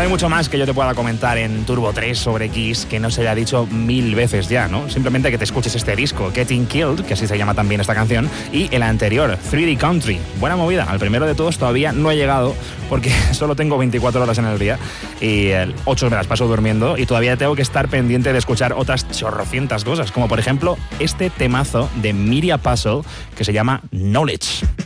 No hay mucho más que yo te pueda comentar en Turbo 3 sobre Kiss que no se haya dicho 1000 veces ya, ¿no? Simplemente que te escuches este disco, Getting Killed, que así se llama también esta canción, y el anterior, 3D Country. Buena movida. Al primero de todos todavía no he llegado porque solo tengo 24 horas en el día y 8 me las paso durmiendo y todavía tengo que estar pendiente de escuchar otras chorrocientas cosas, como por ejemplo este temazo de Miria Puzzle que se llama Knowledge.